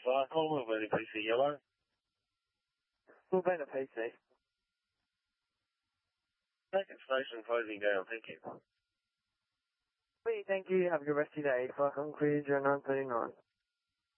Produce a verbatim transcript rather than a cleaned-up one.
Cycle, we'll be P C yellow. We'll be in a P C. Second station closing down, thank you. Thank you, have a good rest of your day. Flight Concrete zero nine three nine.